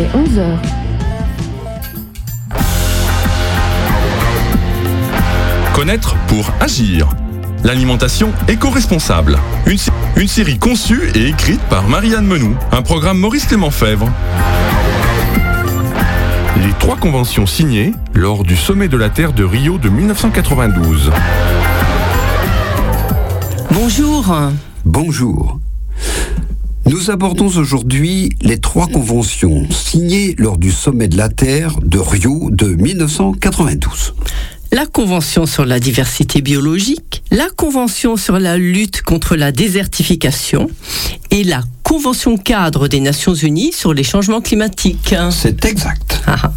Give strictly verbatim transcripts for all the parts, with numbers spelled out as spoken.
onze heures. Connaître pour agir. L'alimentation éco-responsable. Une, une série conçue et écrite par Marie-Anne Menou. Un programme Maurice Clément Fèvre. Les trois conventions signées lors du sommet de la Terre de Rio de mille neuf cent quatre-vingt-douze. Bonjour. Bonjour. Nous abordons aujourd'hui les trois conventions signées lors du sommet de la Terre de Rio de mille neuf cent quatre-vingt-douze. La Convention sur la diversité biologique, la Convention sur la lutte contre la désertification et la Convention cadre des Nations Unies sur les changements climatiques. C'est exact. Ah.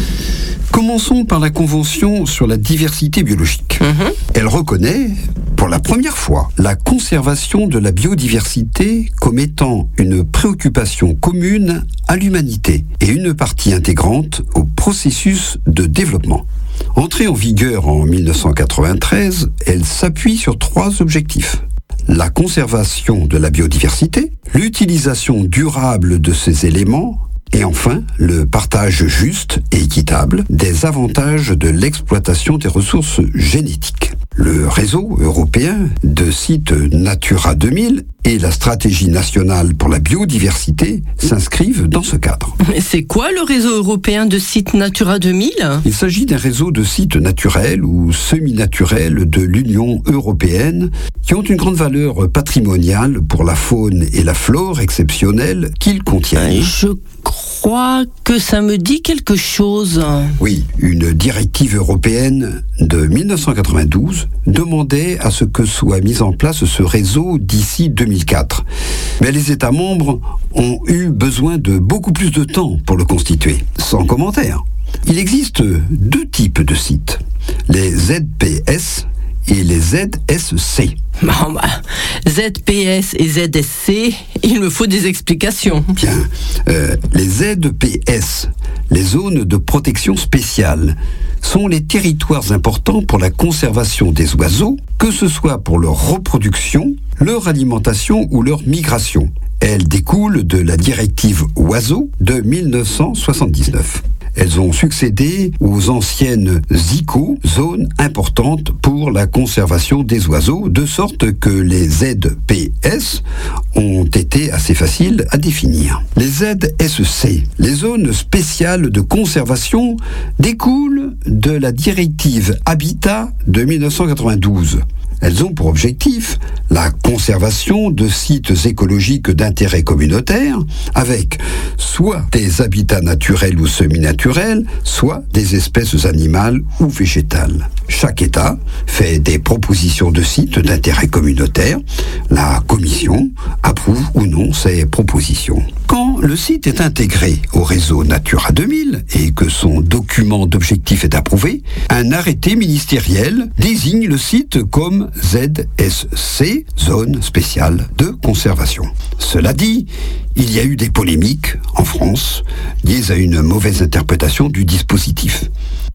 Commençons par la Convention sur la diversité biologique. Mm-hmm. Elle reconnaît, pour la première fois, la conservation de la biodiversité comme étant une préoccupation commune à l'humanité et une partie intégrante au processus de développement. Entrée en vigueur en mille neuf cent quatre-vingt-treize, elle s'appuie sur trois objectifs. La conservation de la biodiversité, l'utilisation durable de ces éléments, et enfin, le partage juste et équitable des avantages de l'exploitation des ressources génétiques. Le réseau européen de sites Natura deux mille et la stratégie nationale pour la biodiversité s'inscrivent dans ce cadre. Mais c'est quoi le réseau européen de sites Natura deux mille ? Il s'agit d'un réseau de sites naturels ou semi-naturels de l'Union européenne qui ont une grande valeur patrimoniale pour la faune et la flore exceptionnelles qu'ils contiennent. Je crois que ça me dit quelque chose. Oui, une directive européenne de mille neuf cent quatre-vingt-douze demandait à ce que soit mis en place ce réseau d'ici deux mille quatre. Mais les États membres ont eu besoin de beaucoup plus de temps pour le constituer. Sans commentaire. Il existe deux types de sites, les Z P S et les Z S C. Bon, bah, Z P S et Z S C, il me faut des explications. Bien. Euh, les Z P S, les zones de protection spéciale, sont les territoires importants pour la conservation des oiseaux, que ce soit pour leur reproduction, leur alimentation ou leur migration. Elles découlent de la directive Oiseaux de mille neuf cent soixante-dix-neuf. Elles ont succédé aux anciennes Z I C O, zones importantes pour la conservation des oiseaux, de sorte que les Z P S ont été assez faciles à définir. Les Z S C, les zones spéciales de conservation, découlent de la directive Habitat de mille neuf cent quatre-vingt-douze. Elles ont pour objectif la conservation de sites écologiques d'intérêt communautaire avec soit des habitats naturels ou semi-naturels, soit des espèces animales ou végétales. Chaque État fait des propositions de sites d'intérêt communautaire. La Commission approuve ou non ces propositions. Quand le site est intégré au réseau Natura deux mille et que son document d'objectif est approuvé, un arrêté ministériel désigne le site comme Z S C, zone spéciale de conservation. Cela dit, il y a eu des polémiques en France liées à une mauvaise interprétation du dispositif.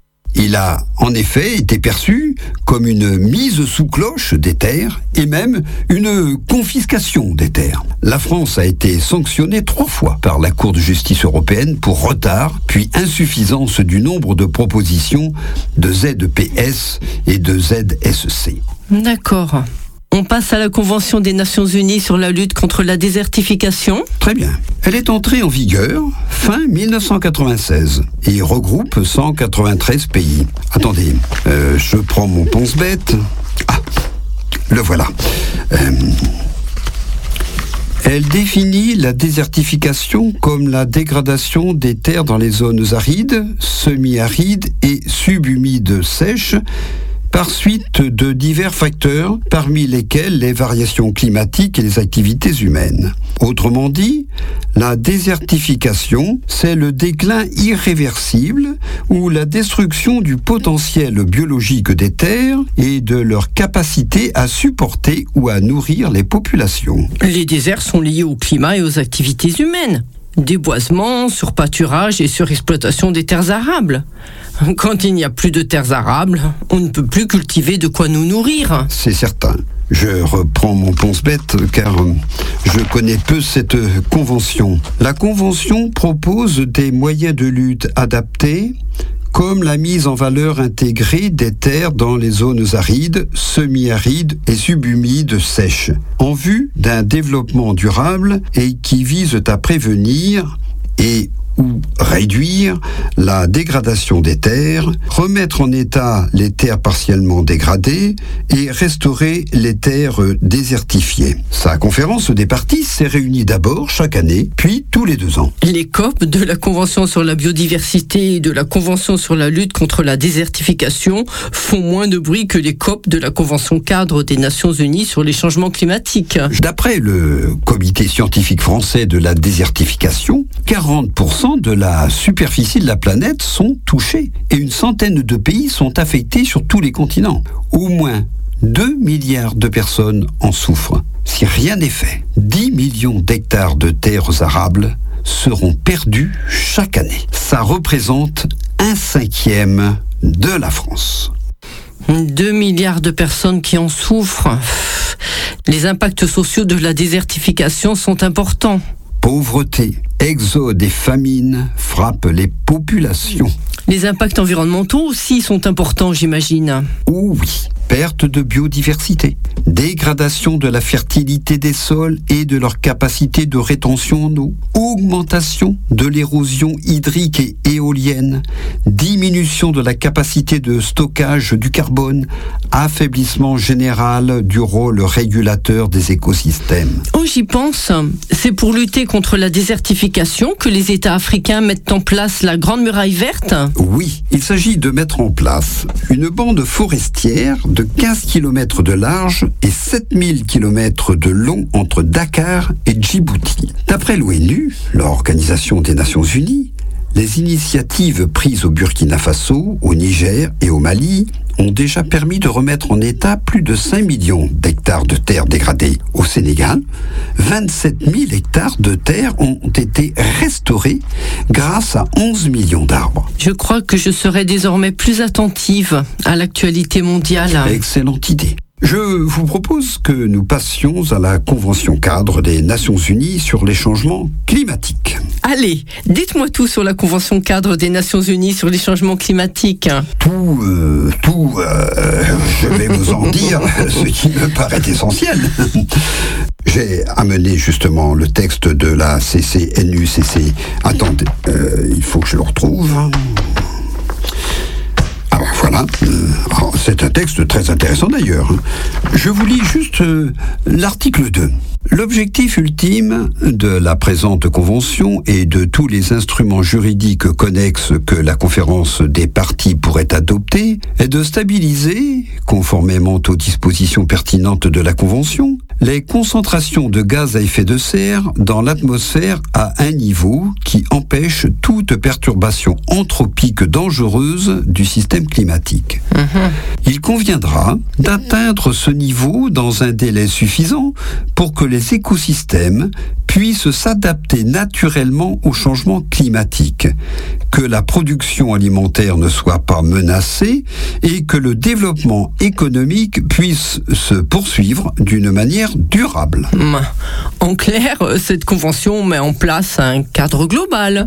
Il a en effet été perçu comme une mise sous cloche des terres et même une confiscation des terres. La France a été sanctionnée trois fois par la Cour de justice européenne pour retard puis insuffisance du nombre de propositions de Z P S et de Z S C. D'accord. On passe à la Convention des Nations Unies sur la lutte contre la désertification. Très bien. Elle est entrée en vigueur fin mille neuf cent quatre-vingt-seize et regroupe cent quatre-vingt-treize pays. Attendez, euh, je prends mon pense-bête. Ah, le voilà. Euh, elle définit la désertification comme la dégradation des terres dans les zones arides, semi-arides et subhumides sèches, par suite de divers facteurs, parmi lesquels les variations climatiques et les activités humaines. Autrement dit, la désertification, c'est le déclin irréversible ou la destruction du potentiel biologique des terres et de leur capacité à supporter ou à nourrir les populations. Les déserts sont liés au climat et aux activités humaines. Déboisement, surpâturage et surexploitation des terres arables. Quand il n'y a plus de terres arables, on ne peut plus cultiver de quoi nous nourrir. C'est certain. Je reprends mon ponce-bête car je connais peu cette convention. La convention propose des moyens de lutte adaptés, comme la mise en valeur intégrée des terres dans les zones arides, semi-arides et subhumides sèches, en vue d'un développement durable et qui vise à prévenir et ou réduire la dégradation des terres, remettre en état les terres partiellement dégradées et restaurer les terres désertifiées. Sa conférence des parties s'est réunie d'abord chaque année, puis tous les deux ans. Les C O P de la Convention sur la biodiversité et de la Convention sur la lutte contre la désertification font moins de bruit que les C O P de la Convention cadre des Nations Unies sur les changements climatiques. D'après le Comité scientifique français de la désertification, quarante pour cent de la superficie de la planète sont touchés et une centaine de pays sont affectés sur tous les continents. Au moins deux milliards de personnes en souffrent. Si rien n'est fait, dix millions d'hectares de terres arables seront perdus chaque année. Ça représente un cinquième de la France. deux milliards de personnes qui en souffrent. Les impacts sociaux de la désertification sont importants. Pauvreté, exode et famine frappent les populations. Les impacts environnementaux aussi sont importants, j'imagine. Oh oui, perte de biodiversité, dégradation de la fertilité des sols et de leur capacité de rétention en eau, augmentation de l'érosion hydrique et éolienne, diminution de la capacité de stockage du carbone, affaiblissement général du rôle régulateur des écosystèmes. Oh, j'y pense. C'est pour lutter contre la désertification que les États africains mettent en place la Grande Muraille Verte ? Oui, il s'agit de mettre en place une bande forestière de quinze kilomètres de large et sept mille kilomètres de long entre Dakar et Djibouti. D'après l'ONU, l'Organisation des Nations Unies, les initiatives prises au Burkina Faso, au Niger et au Mali ont déjà permis de remettre en état plus de cinq millions d'hectares de terres dégradées. Au Sénégal, vingt-sept mille hectares de terres ont été restaurés grâce à onze millions d'arbres. Je crois que je serai désormais plus attentive à l'actualité mondiale. Excellente idée. Je vous propose que nous passions à la Convention cadre des Nations Unies sur les changements climatiques. Allez, dites-moi tout sur la Convention cadre des Nations Unies sur les changements climatiques. Tout, euh, tout, euh, je vais vous en dire ce qui me paraît essentiel. J'ai amené justement le texte de la C C N U C C. Attendez, euh, il faut que je le retrouve. Voilà, c'est un texte très intéressant d'ailleurs. Je vous lis juste l'article deux. L'objectif ultime de la présente convention et de tous les instruments juridiques connexes que la conférence des parties pourrait adopter est de stabiliser, conformément aux dispositions pertinentes de la convention, les concentrations de gaz à effet de serre dans l'atmosphère à un niveau qui empêche toute perturbation anthropique dangereuse du système climatique. Mmh. Il conviendra d'atteindre ce niveau dans un délai suffisant pour que les écosystèmes puissent s'adapter naturellement au changement climatique, que la production alimentaire ne soit pas menacée et que le développement économique puisse se poursuivre d'une manière durable. En clair, cette convention met en place un cadre global.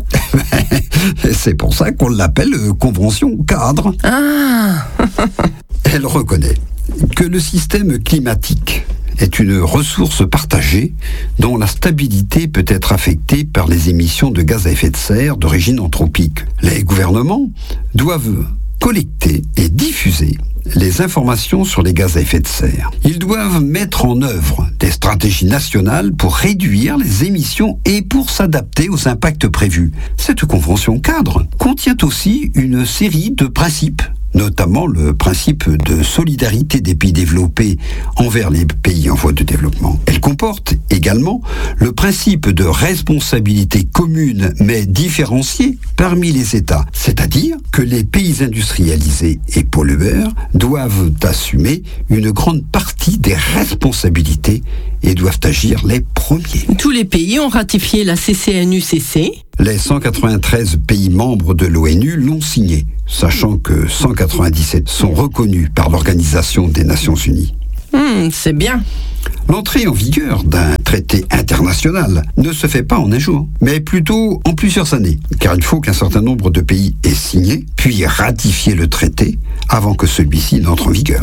C'est pour ça qu'on l'appelle convention cadre. Ah. Elle reconnaît que le système climatique est une ressource partagée dont la stabilité peut être affectée par les émissions de gaz à effet de serre d'origine anthropique. Les gouvernements doivent collecter et diffuser les informations sur les gaz à effet de serre. Ils doivent mettre en œuvre des stratégies nationales pour réduire les émissions et pour s'adapter aux impacts prévus. Cette convention cadre contient aussi une série de principes, notamment le principe de solidarité des pays développés envers les pays en voie de développement. Elle comporte également le principe de responsabilité commune mais différenciée parmi les États, c'est-à-dire que les pays industrialisés et pollueurs doivent assumer une grande partie des responsabilités et doivent agir les premiers. Tous les pays ont ratifié la C C N U C C. Les cent quatre-vingt-treize pays membres de l'ONU l'ont signé, sachant que cent quatre-vingt-dix-sept sont reconnus par l'Organisation des Nations Unies. Hum, c'est bien. L'entrée en vigueur d'un traité international ne se fait pas en un jour, mais plutôt en plusieurs années, car il faut qu'un certain nombre de pays aient signé, puis ratifié le traité avant que celui-ci n'entre en vigueur.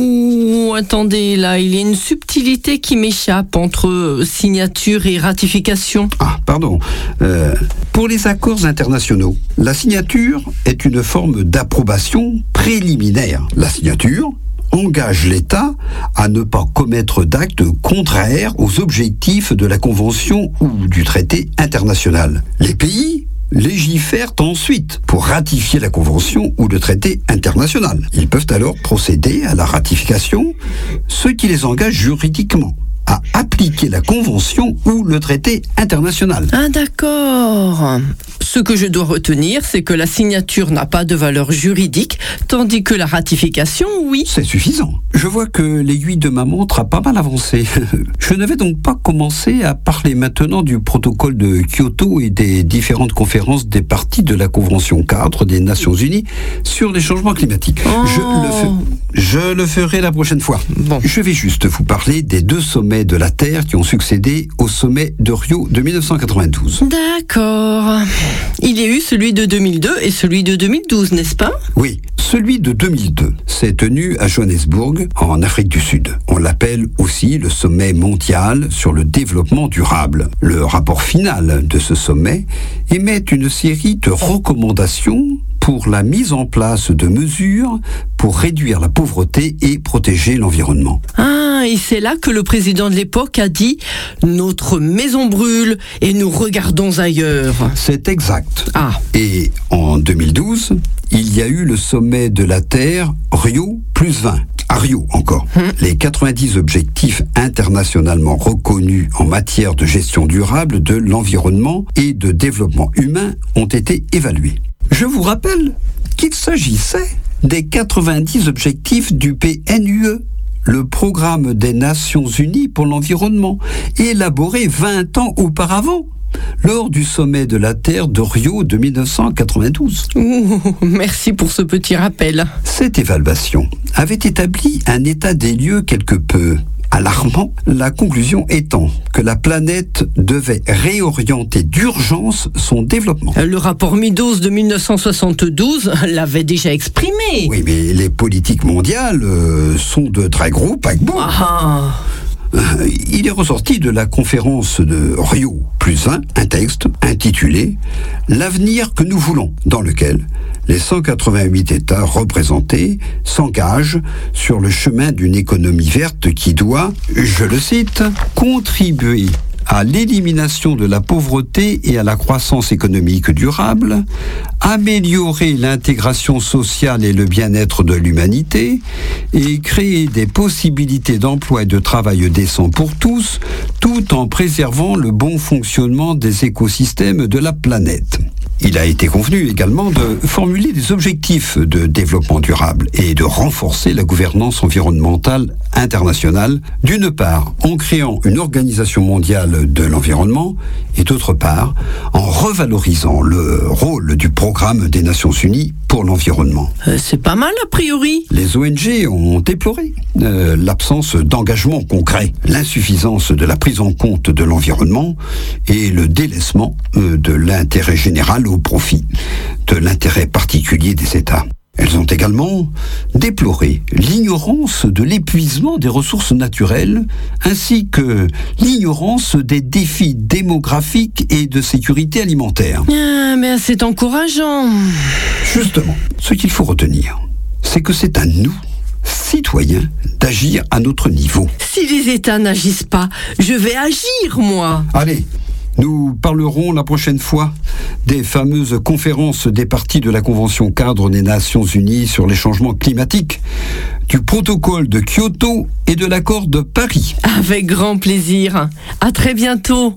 Ouh, attendez, là, il y a une subtilité qui m'échappe entre signature et ratification. Ah, pardon. Euh, pour les accords internationaux, la signature est une forme d'approbation préliminaire. La signature engage l'État à ne pas commettre d'actes contraires aux objectifs de la Convention ou du traité international. Les pays légifèrent ensuite pour ratifier la Convention ou le traité international. Ils peuvent alors procéder à la ratification, ce qui les engage juridiquement à appliquer la Convention ou le traité international. Ah d'accord. Ce que je dois retenir, c'est que la signature n'a pas de valeur juridique, tandis que la ratification, oui. C'est suffisant. Je vois que l'aiguille de ma montre a pas mal avancé. Je ne vais donc pas commencer à parler maintenant du protocole de Kyoto et des différentes conférences des parties de la Convention cadre des Nations Unies sur les changements climatiques. Oh. Je, le fe- je le ferai la prochaine fois. Bon. Je vais juste vous parler des deux sommets de la Terre qui ont succédé au sommet de Rio de mille neuf cent quatre-vingt-douze. D'accord. Il y a eu celui de deux mille deux et celui de deux mille douze, n'est-ce pas? Oui, celui de deux mille deux s'est tenu à Johannesburg, en Afrique du Sud. On l'appelle aussi le sommet mondial sur le développement durable. Le rapport final de ce sommet émet une série de recommandations pour la mise en place de mesures pour réduire la pauvreté et protéger l'environnement. Ah, et c'est là que le président de l'époque a dit « Notre maison brûle et nous regardons ailleurs ». C'est exact. Ah. Et en deux mille douze, il y a eu le sommet de la Terre Rio plus vingt. À Rio encore. Hum. Les quatre-vingt-dix objectifs internationalement reconnus en matière de gestion durable de l'environnement et de développement humain ont été évalués. Je vous rappelle qu'il s'agissait des quatre-vingt-dix objectifs du P N U E, le programme des Nations Unies pour l'environnement, élaboré vingt ans auparavant, lors du sommet de la Terre de Rio de mille neuf cent quatre-vingt-douze. Ouh, merci pour ce petit rappel. Cette évaluation avait établi un état des lieux quelque peu alarmant, la conclusion étant que la planète devait réorienter d'urgence son développement. Le rapport Meadows de mille neuf cent soixante-douze l'avait déjà exprimé. Oui, mais les politiques mondiales euh, sont de très gros paquebots. Ah. Il est ressorti de la conférence de Rio plus un, un texte intitulé « L'avenir que nous voulons », dans lequel les cent quatre-vingt-huit États représentés s'engagent sur le chemin d'une économie verte qui doit, je le cite, « contribuer à l'élimination de la pauvreté et à la croissance économique durable, améliorer l'intégration sociale et le bien-être de l'humanité et créer des possibilités d'emploi et de travail décents pour tous, tout en préservant le bon fonctionnement des écosystèmes de la planète ». Il a été convenu également de formuler des objectifs de développement durable et de renforcer la gouvernance environnementale internationale, d'une part en créant une organisation mondiale de l'environnement et d'autre part en revalorisant le rôle du programme des Nations Unies pour l'environnement. Euh, c'est pas mal a priori. Les O N G ont déploré euh, l'absence d'engagement concret, l'insuffisance de la prise en compte de l'environnement et le délaissement euh, de l'intérêt général au profit de l'intérêt particulier des États. Elles ont également déploré l'ignorance de l'épuisement des ressources naturelles ainsi que l'ignorance des défis démographiques et de sécurité alimentaire. Ah, mais c'est encourageant. Justement, ce qu'il faut retenir, c'est que c'est à nous, citoyens, d'agir à notre niveau. Si les États n'agissent pas, je vais agir, moi. Allez, nous parlerons la prochaine fois des fameuses conférences des parties de la Convention cadre des Nations Unies sur les changements climatiques, du protocole de Kyoto et de l'accord de Paris. Avec grand plaisir. À très bientôt.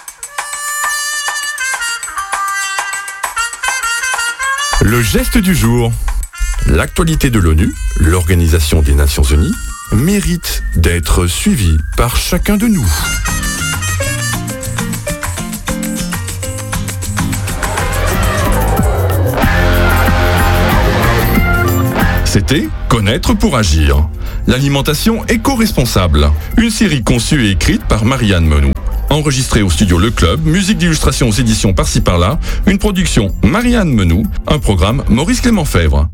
Le geste du jour. L'actualité de l'ONU, l'Organisation des Nations Unies, mérite d'être suivie par chacun de nous. C'était Connaître pour agir. L'alimentation éco-responsable. Une série conçue et écrite par Marianne Menou. Enregistrée au studio Le Club, musique d'illustration aux éditions Par-ci Par-là, une production Marianne Menou, un programme Maurice Clément Fèvre.